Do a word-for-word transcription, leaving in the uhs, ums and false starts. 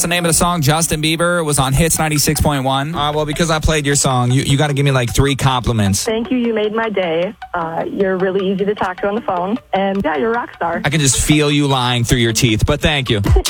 What's the name of the song? Justin Bieber. It was on Hits ninety-six point one. Uh, well, because I played your song, you, you got to give me like three compliments. Thank you. You made my day. Uh, you're really easy to talk to on the phone. And yeah, you're a rock star. I can just feel you lying through your teeth, but thank you.